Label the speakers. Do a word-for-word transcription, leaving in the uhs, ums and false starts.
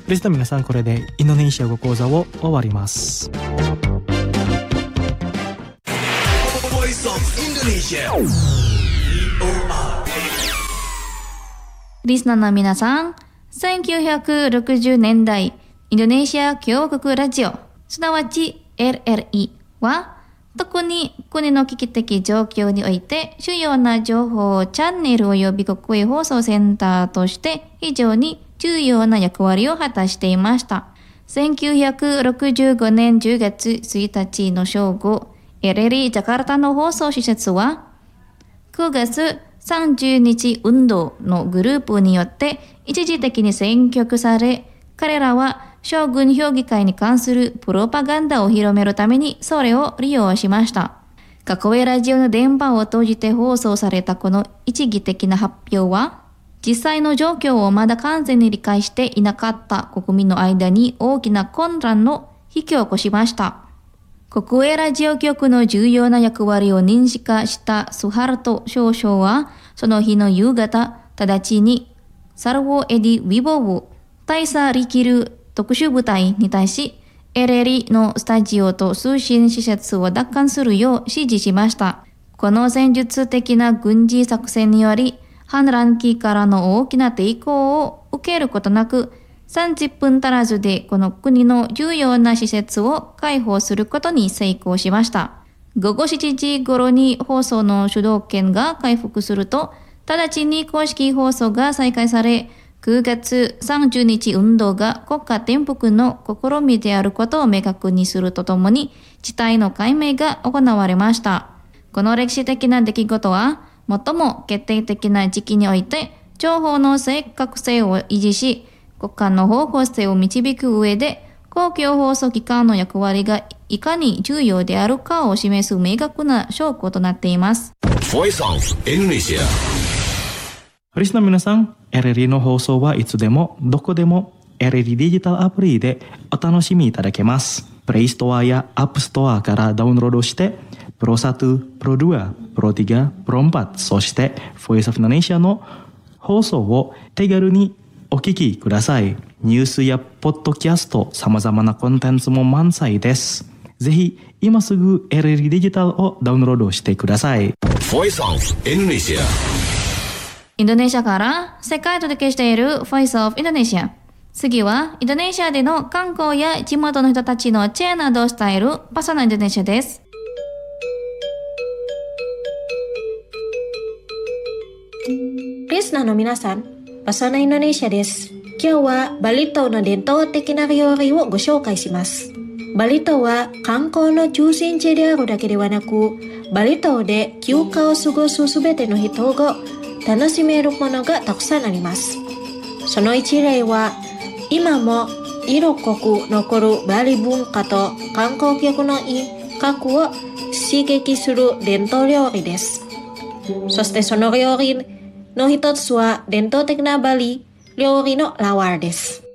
Speaker 1: リスナーの皆さん、これでインドネシア語講座を終わります。
Speaker 2: リスナーの皆さん、せんきゅうひゃくろくじゅうねんだいインドネシア共和国ラジオ、すなわち エルエルイ は、特に国の危機的状況において主要な情報チャンネル及び国営放送センターとして非常に重要な役割を果たしていました。せんきゅうひゃくろくじゅうごねんじゅうがつついたちの正午、エルエルイ ジャカルタの放送施設は、くがつさんじゅうにち運動のグループによって一時的に占拠され、彼らは将軍評議会に関するプロパガンダを広めるためにそれを利用しました。各営ラジオの電波を通じて放送されたこの一義的な発表は、実際の状況をまだ完全に理解していなかった国民の間に大きな混乱を引き起こしました。国営ラジオ局の重要な役割を認識したスハルト少将は、その日の夕方、直ちにサルウォ・エディ・ウィボウ大佐力る特殊部隊に対し、エルエルイ のスタジオと通信施設を奪還するよう指示しました。この戦術的な軍事作戦により、反乱期からの大きな抵抗を受けることなく、さんじゅっぷん足らずでこの国の重要な施設を開放することに成功しました。ごごしちじ頃に放送の主導権が回復すると、直ちに公式放送が再開され、くがつさんじゅうにち運動が国家転覆の試みであることを明確にするとともに、事態の解明が行われました。この歴史的な出来事は、最も決定的な時期において、情報の正確性を維持し、国家の方向性を導く上で、公共放送機関の役割がいかに重要であるかを示す明確な証拠となっています。
Speaker 3: Voice of Indonesia。
Speaker 1: リスナーの皆さん、エルエルイ の放送はいつでもどこでも エルエルイ デジタルアプリでお楽しみいただけます。プレイストアやアップストアからダウンロードして、プロワン、プロツー、プロスリー、プロフォー、そして Voice of Indonesia の放送を手軽にお聞きください。ニュースやポッドキャスト、様々なコンテンツも満載です。ぜひ今すぐ エルエルイ デジタルをダウンロードしてください。
Speaker 3: Voice of Indonesia。
Speaker 2: インドネシアから世界と届けしている Voice of Indonesia。次はインドネシアでの観光や地元の人たちの知恵などを伝えるパソナインドネシアです。
Speaker 4: リスナーの皆さん、パソナインドネシアです。今日はバリ島の伝統的な料理をご紹介します。バリ島は観光の中心地であるだけではなく、バリ島で休暇を過ごすすべての人が楽しめるものがたくさんあります。その一例は、今も色濃く残るバリ文化と観光客の味覚を刺激する伝統料理です。そしてその料理の一つは伝統的なバリ料理のラワーです。